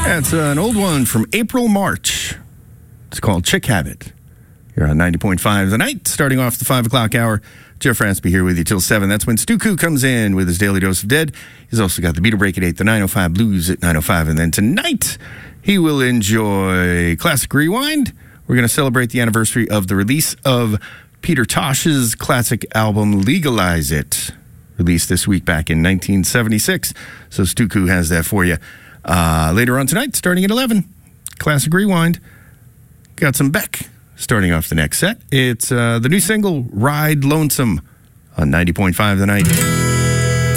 That's an old one from April, March. It's called Chick Habit. You're on 90.5 The Night, starting off the 5 o'clock hour. Jeff Raspy here with you till 7. That's when Stu Koo comes in with his daily dose of dead. He's also got the Beater Break at 8, the 905 Blues at 905. And then tonight, he will enjoy Classic Rewind. We're going to celebrate the anniversary of the release of Peter Tosh's classic album, Legalize It, released this week back in 1976. So Stu Koo has that for you. Later on tonight, starting at 11, Classic Rewind. Got some Beck starting off the next set. It's the new single, Ride Lonesome, on 90.5 The Night.